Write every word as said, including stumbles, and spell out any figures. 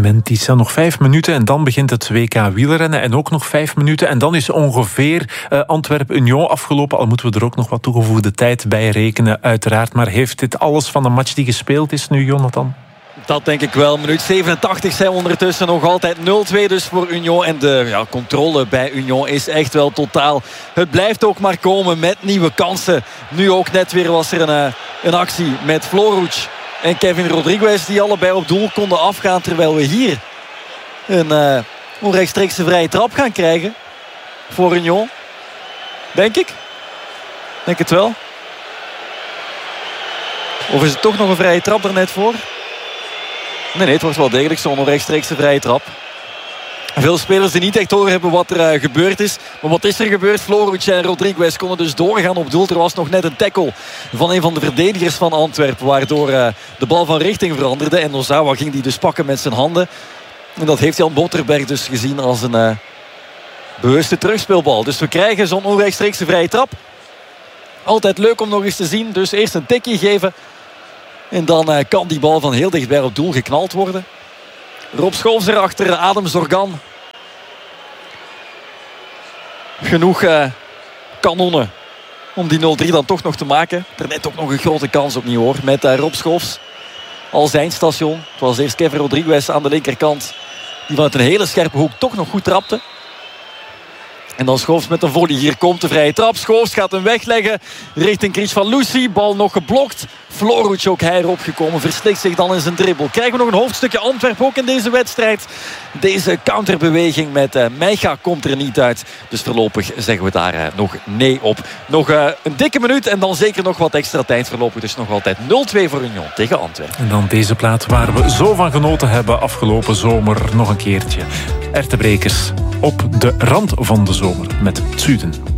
Mentissa. Nog vijf minuten en dan begint het W K wielrennen. En ook nog vijf minuten. En dan is ongeveer uh, Antwerpen-Union afgelopen. Al moeten we er ook nog wat toegevoegde tijd bij rekenen, uiteraard. Maar heeft dit alles van de match die gespeeld is nu, Jonathan? Dat denk ik wel. Minuut zevenentachtig zijn we ondertussen nog altijd nul twee dus voor Union. En de ja, controle bij Union is echt wel totaal. Het blijft ook maar komen met nieuwe kansen. Nu ook net weer was er een, uh, een actie met Florruch en Kevin Rodriguez die allebei op doel konden afgaan. Terwijl we hier een uh, onrechtstreekse vrije trap gaan krijgen voor Union. Denk ik. Denk het wel. Of is het toch nog een vrije trap er net voor? Nee, nee, het was wel degelijk zo'n onrechtstreekse vrije trap. Veel spelers die niet echt door hebben wat er uh, gebeurd is. Maar wat is er gebeurd? Florruch en Rodriguez konden dus doorgaan op doel. Er was nog net een tackle van een van de verdedigers van Antwerpen, waardoor uh, de bal van richting veranderde. En Ozawa ging die dus pakken met zijn handen. En dat heeft Jan Botterberg dus gezien als een uh, bewuste terugspeelbal. Dus we krijgen zo'n onrechtstreekse vrije trap. Altijd leuk om nog eens te zien. Dus eerst een tikje geven. En dan uh, kan die bal van heel dichtbij op doel geknald worden. Rob Schoofs erachter, Adam Zorgan. Genoeg uh, kanonnen om die nul drie dan toch nog te maken. Er net ook nog een grote kans opnieuw hoor. Met uh, Rob Schoofs als zijn station. Het was eerst Kevin Rodriguez aan de linkerkant. Die vanuit een hele scherpe hoek toch nog goed trapte. En dan Schoofs met een volley. Hier komt de vrije trap. Schoofs gaat hem wegleggen richting Chris van Lucy. Bal nog geblokt. Florruch ook hij erop gekomen. Verslikt zich dan in zijn dribbel. Krijgen we nog een hoofdstukje Antwerpen ook in deze wedstrijd. Deze counterbeweging met uh, Meiga komt er niet uit. Dus voorlopig zeggen we daar uh, nog nee op. Nog uh, een dikke minuut en dan zeker nog wat extra tijd. Voorlopig dus nog altijd nul twee voor Union tegen Antwerpen. En dan deze plaat waar we zo van genoten hebben afgelopen zomer nog een keertje. Ertebrekers op de rand van de zomer met het Zuiden.